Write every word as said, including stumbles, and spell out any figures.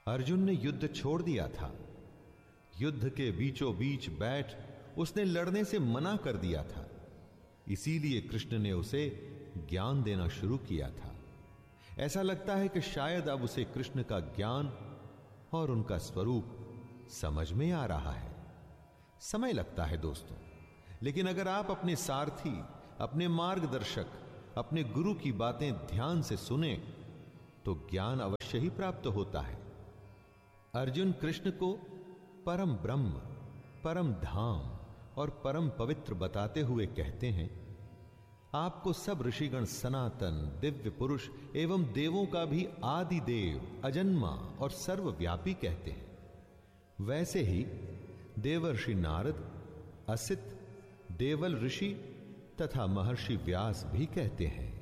अर्जुन ने युद्ध छोड़ दिया था। युद्ध के बीचों बीच बैठ उसने लड़ने से मना कर दिया था। इसीलिए कृष्ण ने उसे ज्ञान देना शुरू किया था। ऐसा लगता है कि शायद अब उसे कृष्ण का ज्ञान और उनका स्वरूप समझ में आ रहा है। समय लगता है दोस्तों, लेकिन अगर आप अपने सारथी, अपने मार्गदर्शक, अपने गुरु की बातें ध्यान से सुने तो ज्ञान अवश्य ही प्राप्त होता है। अर्जुन कृष्ण को परम ब्रह्म, परम धाम और परम पवित्र बताते हुए कहते हैं, आपको सब ऋषिगण सनातन, दिव्य पुरुष एवं देवों का भी आदि देव, अजन्मा और सर्वव्यापी कहते हैं। वैसे ही देवर्षि नारद, असित, देवल ऋषि तथा महर्षि व्यास भी कहते हैं।